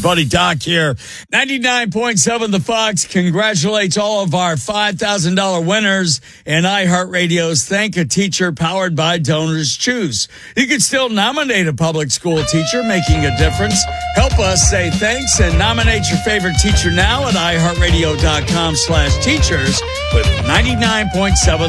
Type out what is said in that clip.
buddy Doc here. 99.7 The Fox congratulates all of our $5,000 winners in iHeartRadio's Thank a Teacher powered by Donors Choose. You can still nominate a public school teacher making a difference. Help us say thanks and nominate your favorite teacher now at iHeartRadio.com/teachers with 99.7